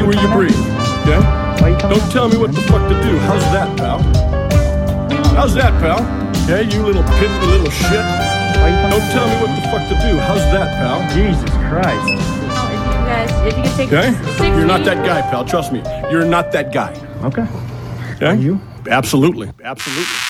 you where you breathe, okay? Why you coming Don't tell me what the fuck to do. How's that, pal? How's that, pal? Okay, you little pimpy little shit. Why you coming Don't tell me what the fuck to do. How's that, pal? Jesus Christ. If you could take Okay? 60. You're not that guy, pal. Trust me. You're not that guy. Okay. Okay? Are you? Absolutely. Absolutely.